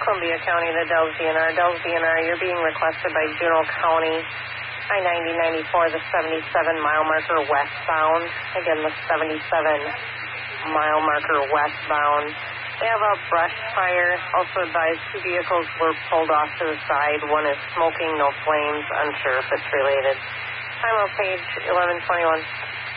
Columbia County to Dells DNR. Dells DNR, you're being requested by Juneau County. I-90-94, the 77-mile marker westbound. Again, the 77-mile marker westbound. They have a brush fire. Also advised 2 vehicles were pulled off to the side. One is smoking, no flames. Unsure if it's related. Time of page 11:21.